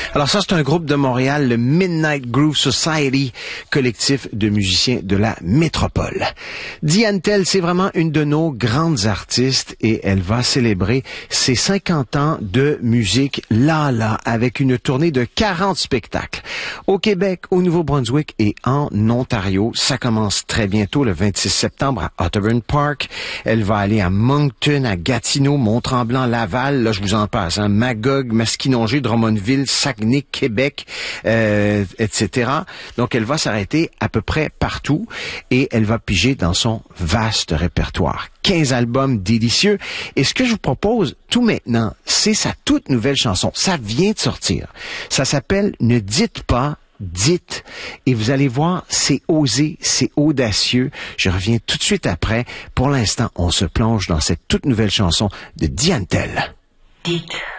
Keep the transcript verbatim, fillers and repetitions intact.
Alors ça, c'est un groupe de Montréal, le Midnight Groove Society, collectif de musiciens de la métropole. Diane Tell, c'est vraiment une de nos grandes artistes et elle va célébrer ses cinquante ans de musique là, là, avec une tournée de quarante spectacles. Au Québec, au Nouveau-Brunswick et en Ontario. Ça commence très bientôt, le vingt-six septembre, à Otterburn Park. Elle va aller à Moncton, à Gatineau, Mont-Tremblant, Laval. Là, je vous en passe. Hein, Magog, Masquinongé, Drummondville, Saguenay, Québec, euh, et cetera. Donc, elle va s'arrêter à peu près partout et elle va piger dans son vaste répertoire. quinze albums délicieux. Et ce que je vous propose tout maintenant, c'est sa toute nouvelle chanson. Ça vient de sortir. Ça s'appelle « Ne dites pas ». Dites, et vous allez voir, c'est osé, c'est audacieux. Je reviens tout de suite après. Pour l'instant, on se plonge dans cette toute nouvelle chanson de Diane Tell. Dites.